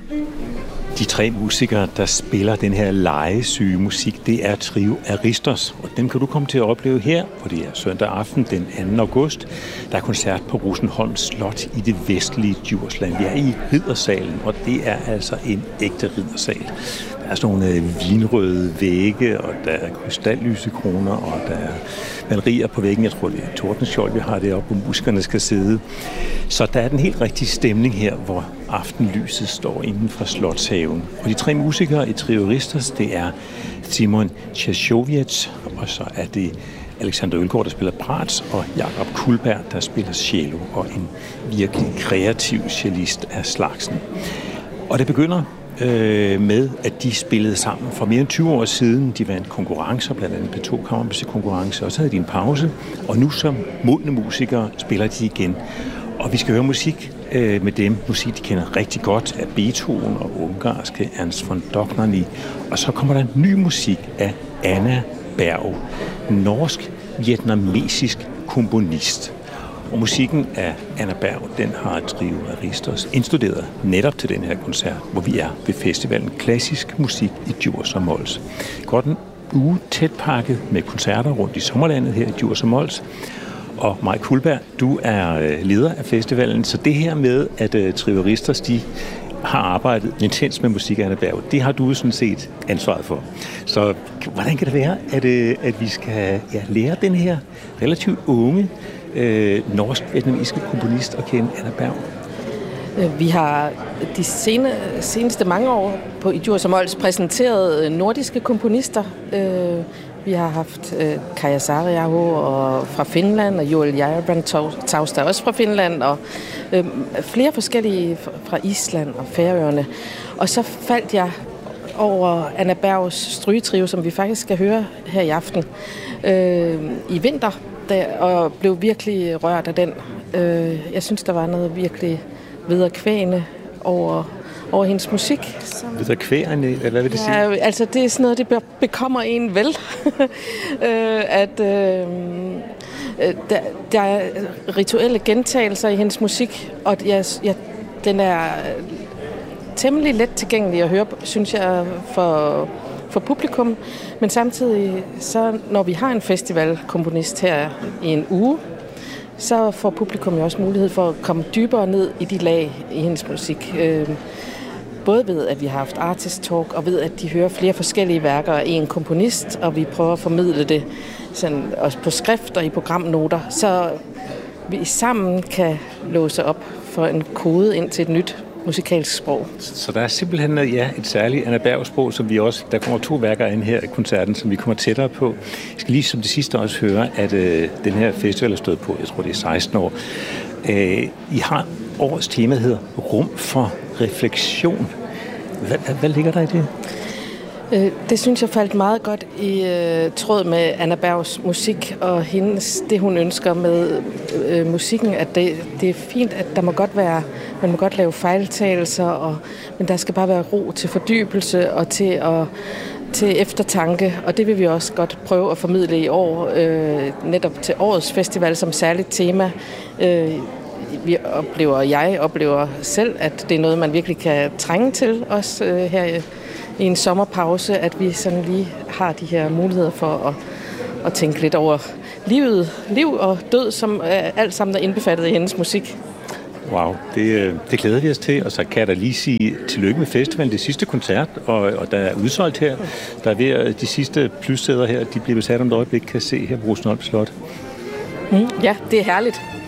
De tre musikere, der spiller den her legesyge musik, det er Trio Aristos, og dem kan du komme til at opleve her, hvor det er søndag aften den 2. august. Der er koncert på Rosenholm Slot i det vestlige Djursland. Vi er i Riddersalen, og det er altså en ægte riddersal. Der er sådan nogle vinrøde vægge, og der er krystallysekroner, og der er malerier på væggen. Jeg tror, det er Tordenskjold, vi har deroppe, hvor musikerne skal sidde. Så der er den helt rigtige stemning her, hvor aftenlyset står inden for Slotshaven. Og de tre musikere i Trio Aristos, det er Simon Tjasjoviec, og så er det Alexander Ølgaard, der spiller bratsch, og Jakob Kullberg, der spiller cello, og en virkelig kreativ cellist af slagsen. Og det begynder med, at de spillede sammen for mere end 20 år siden. De vandt konkurrencer, blandt andet P2 Kammermusikkonkurrence, og så havde de en pause, og nu som modne musikere spiller de igen. Og vi skal høre musik med dem. Musik, de kender rigtig godt af Beethoven og ungarske Ernst von Dohnányi. Og så kommer der ny musik af Anna Berg, norsk-vietnamesisk komponist. Og musikken af Anna Berg, den har Trio Aristos indstuderet netop til den her koncert, hvor vi er ved festivalen Klassisk Musik i Djurs og Mols. Godt en uge tæt pakket med koncerter rundt i sommerlandet her i Djurs og Mols. Og Maj Kullberg, du er leder af festivalen, så det her med, at Trio Aristos, de har arbejdet intens med musik af Anna Berg, det har du sådan set ansvaret for. Så hvordan kan det være, at vi skal lære den her relativt unge norsk-vietnamesiske komponist at kende, Anna Berg? Vi har de seneste mange år i Djurs og Mols præsenteret nordiske komponister. Vi har haft Kaija Saariaho fra Finland, og Joel Järvenpää-Taus, der også fra Finland, og flere forskellige fra Island og Færøerne. Og så faldt jeg over Anna Bergs strygetrio, som vi faktisk skal høre her i aften, i vinter, og blev virkelig rørt af den. Jeg synes, der var noget virkelig vederkvægende over hendes musik. Vederkvægende? Hvad vil det sige? Ja, altså det er sådan noget, det bekommer en vel. At der er rituelle gentagelser i hendes musik, og den er temmelig let tilgængelig at høre, synes jeg, for publikum. Men samtidig, så når vi har en festivalkomponist her i en uge, så får publikum jo også mulighed for at komme dybere ned i de lag i hendes musik. Både ved, at vi har haft artist talk, og ved, at de hører flere forskellige værker af en komponist, og vi prøver at formidle det sådan, også på skrift og i programnoter, så vi sammen kan låse op for en kode ind til et nyt musikalsk sprog. Så der er simpelthen et særligt Anna Berg-sprog, som vi også, der kommer 2 værker ind her i koncerten, som vi kommer tættere på. Jeg skal lige som det sidste også høre, at den her festival er stået på, jeg tror det er 16 år. I har årets tema, hedder Rum for refleksion. Hvad ligger der i det? Det synes jeg faldt meget godt i tråd med Anna Bergs musik og det hun ønsker med musikken, at det er fint, at man må godt lave fejltagelser, men der skal bare være ro til fordybelse og til eftertanke, og det vil vi også godt prøve at formidle i år, netop til årets festival som særligt tema. Jeg oplever selv, at det er noget, man virkelig kan trænge til, også her i en sommerpause, at vi sådan lige har de her muligheder for at tænke lidt over liv og død, som alt sammen er indbefattet i hendes musik. Wow, det glæder vi os til, og så kan jeg da lige sige tillykke med festivalen, det sidste koncert, og der er udsolgt her. Der er ved de sidste plussæder her, de bliver besat om et øjeblik, kan se her på Rosenholm Slot. Ja, det er herligt.